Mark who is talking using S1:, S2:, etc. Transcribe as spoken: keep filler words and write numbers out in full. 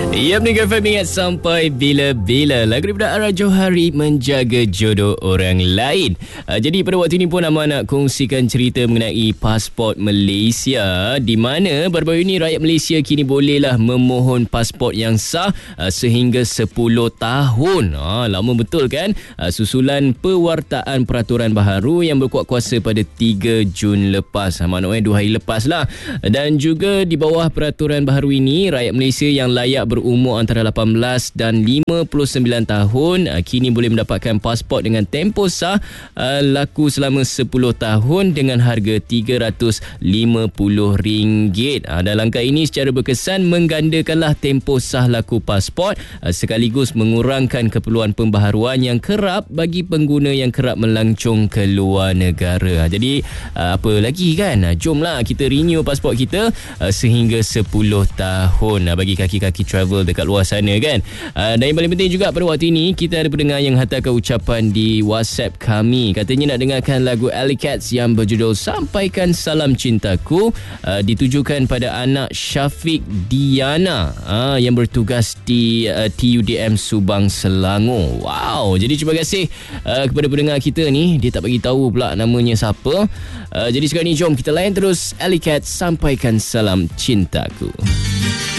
S1: Ya, Mega F M ingat sampai bila-bila. Lagu daripada Ara Johari, Menjaga Jodoh Orang Lain. Uh, jadi pada waktu ini pun Amal nak kongsikan cerita mengenai pasport Malaysia, di mana baru-baru ini rakyat Malaysia kini bolehlah memohon pasport yang sah uh, sehingga sepuluh tahun. Ah, lama betul kan? Uh, susulan pewartaan peraturan baharu yang berkuat kuasa pada tiga Jun lepas. Maknanya dua hari lepas lah. Dan juga di bawah peraturan baharu ini, rakyat Malaysia yang layak berumur antara lapan belas dan lima puluh sembilan tahun kini boleh mendapatkan pasport dengan tempoh sah laku selama sepuluh tahun dengan harga tiga ratus lima puluh ringgit. Dan langkah ini secara berkesan menggandakanlah tempoh sah laku pasport sekaligus mengurangkan keperluan pembaharuan yang kerap bagi pengguna yang kerap melancong ke luar negara. Jadi apa lagi kan? Jomlah kita renew pasport kita sehingga sepuluh tahun bagi kaki-kaki travel dekat luar sana kan. Uh, dan yang paling penting juga pada waktu ini kita ada pendengar yang hantarkan ucapan di WhatsApp kami. Katanya nak dengarkan lagu Alley Cats yang berjudul Sampaikan Salam Cintaku, uh, ditujukan pada anak Syafiq Diana uh, yang bertugas di uh, T U D M Subang, Selangor. Wow, jadi terima kasih uh, kepada pendengar kita ni. Dia tak bagi tahu pula namanya siapa. Uh, jadi sekarang ni jom kita layan terus Alley Cats Sampaikan Salam Cintaku.